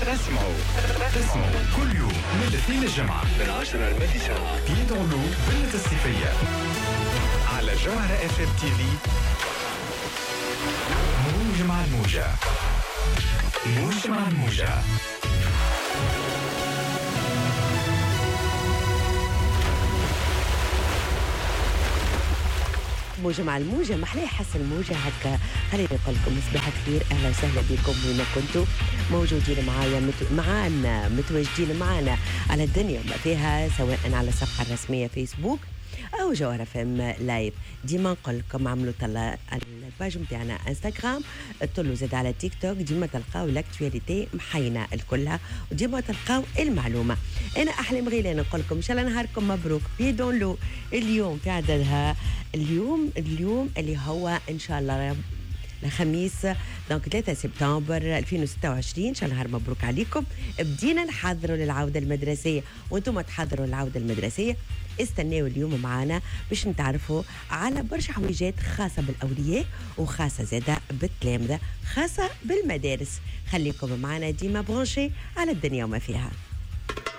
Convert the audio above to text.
اسمعوا كل يوم من الاثنين للجمعة من 10 للمساء بيدون لو بنت الصيفية على جوهرة اف ام تي في. موج مع الموجة، موج مع الموجة. موجة مع الموجة، محلى يحس الموجة هكا. خليني نقول لكم صباح خير، اهلا وسهلا بكم وين ما كنتوا موجودين معنا متواجدين معنا على الدنيا ما فيها، سواء على الصفحة الرسمية فيسبوك او جوهرة فم لايف. ديما نقول لكم عملوا طلع الباج نتاعنا انستغرام، اطلوا زاد على تيك توك، ديما تلقاو الاكتواليتي محينا الكلها وديما تلقاو المعلومه. انا احلام غيلان نقول لكم ان شاء الله نهاركم مبروك. بيدون لو اليوم في عددها اليوم اللي هو ان شاء الله الخميس دونك 3 سبتمبر 2026. ان شاء الله نهار مبروك عليكم. بدينا نحضروا للعوده المدرسيه وانتم تحضروا للعوده المدرسيه. استناوا اليوم معنا باش نتعرفوا على برشا حويجات خاصه بالاولياء وخاصه زاده بالتلامذه، خاصه بالمدارس. خليكم معنا ديما برونشي على الدنيا وما فيها.